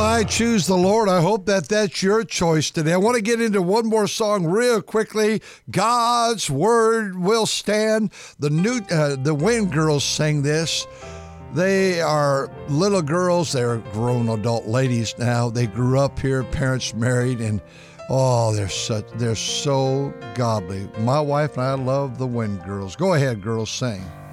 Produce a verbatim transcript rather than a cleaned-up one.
I choose the Lord. I hope that that's your choice today. I want to get into one more song real quickly. God's Word Will Stand. The new, uh, the Wind Girls sang this. They are little girls. They're grown adult ladies now. They grew up here, parents married, and oh, they're such, they're so godly. My wife and I love the Wind Girls. Go ahead, girls, sing.